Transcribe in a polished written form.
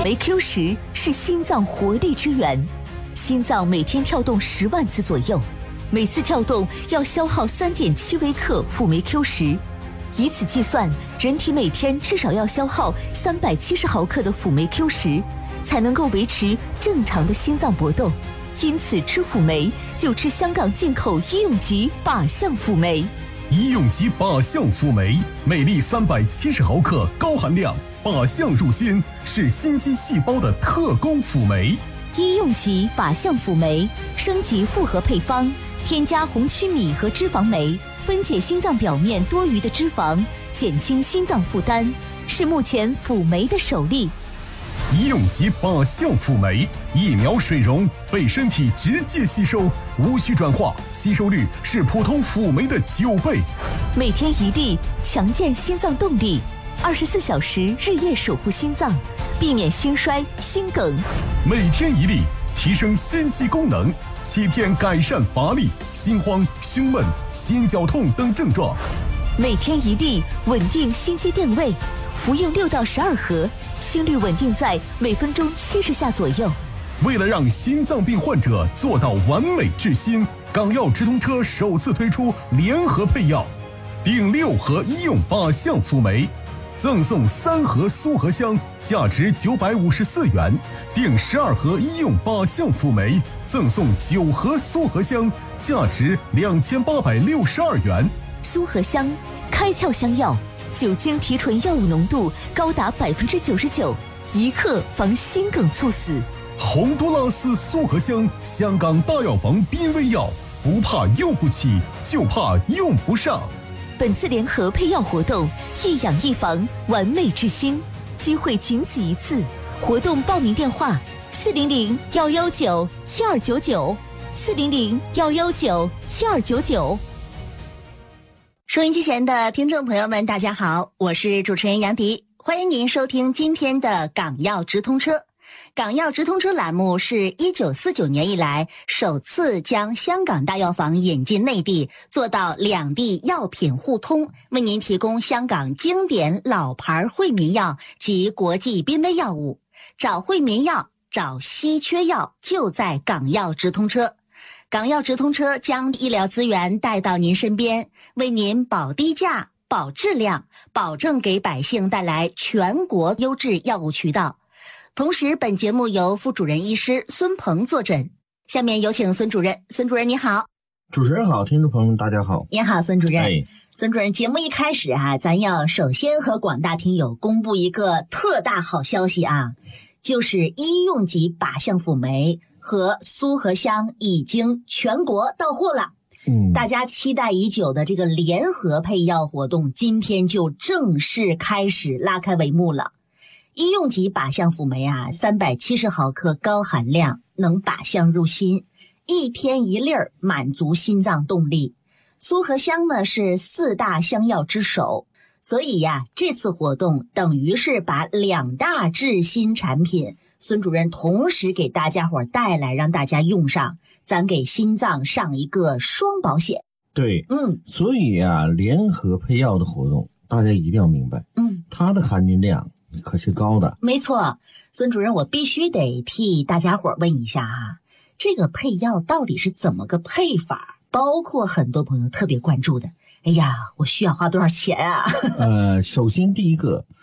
酶 Q10是心脏活力之源，心脏每天跳动10万次左右，每次跳动要消耗3.7微克辅酶 Q10，以此计算，人体每天至少要消耗370毫克的辅酶 Q10，才能够维持正常的心脏搏动。因此吃辅酶就吃香港进口医用级靶向辅酶。 医用级靶向辅酶，每粒370毫克，高含量，靶向入心，是心肌细胞的特供辅酶。 医用级靶向辅酶升级复合配方，添加红曲米和脂肪酶，分解心脏表面多余的脂肪，减轻心脏负担，是目前辅酶的首例。 医用级靶向辅酶，1秒水溶，被身体直接吸收，无需转化，吸收率是普通辅酶的9倍。 每天1粒，强健心脏动力，24小时日夜守护心脏，避免心衰、心梗。 每天1粒，提升心肌功能，7天改善乏力、心慌、胸闷、心绞痛等症状。 每天1粒，稳定心肌电位，服用6到12盒，心率稳定在每分钟70下左右。 为了让心脏病患者做到完美治心，港药直通车首次推出联合配药，订6盒医用靶向辅酶，赠送3盒苏合香，价值954元；订12盒医用靶向辅酶，赠送9盒苏合香，价值2862元。 苏合香，开窍香药，酒精提纯药物浓度高达99%，一克防心梗猝死。 洪都拉斯苏合香，香港大药房濒危药，不怕用不起，就怕用不上。 本次联合配药活动，一养一防，完美治心，机会仅此一次。活动报名电话：400-119-7299，400-119-7299。收音机前的听众朋友们，大家好，我是主持人杨迪，欢迎您收听今天的港药直通车。港药直通车栏目是1949年以来首次将香港大药房引进内地，做到两地药品互通，为您提供香港经典老牌惠民药及国际濒危药物。找惠民药，找稀缺药，就在港药直通车。港药直通车将医疗资源带到您身边，为您保低价、保质量，保证给百姓带来全国优质药物渠道。同时，本节目由副主任医师孙鹏坐诊。下面有请孙主任。孙主任你好。 主持人好，听众朋友们大家好。 你好，孙主任。孙主任，节目一开始咱要首先和广大听友公布一个特大好消息就是医用级靶向辅酶和苏合香已经全国到货了。大家期待已久的这个联合配药活动今天就正式开始拉开帷幕了。医用级靶向辅酶370毫克高含量，能靶向入心，1天1粒儿，满足心脏动力。苏合香呢是4大香药之首，所以这次活动等于是把2大治心产品，孙主任同时给大家伙带来，让大家用上，咱给心脏上一个双保险。 对，所以联合配药的活动大家一定要明白，它的含金量可是高的。没错， 孙主任，我必须得替大家伙问一下这个配药到底是怎么个配法？包括很多朋友特别关注的，哎呀，我需要花多少钱首先第一个